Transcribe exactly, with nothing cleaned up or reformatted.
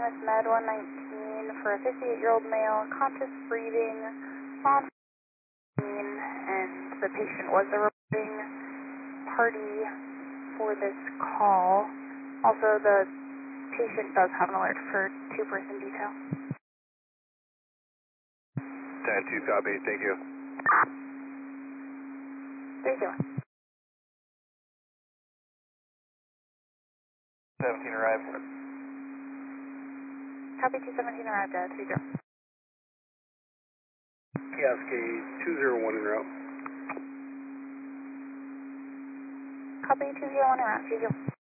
Mass Med one nineteen for a fifty-eight-year-old male, conscious breathing, on scene, and the patient was a reporting party for this call. Also, the patient does have an alert for two-person detail. ten two copy, thank you. Three zero. seventeen arrived. Copy two seventeen arrived at three zero. K S K two zero one en route. Copy two zero one around three zero.